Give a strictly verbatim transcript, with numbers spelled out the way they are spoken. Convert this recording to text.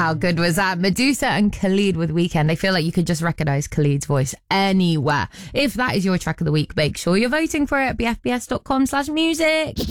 How good was that? Medusa and Khalid with Weekend. I feel like you could just recognise Khalid's voice anywhere. If that is your track of the week, make sure you're voting for it at b f b s dot com slash music.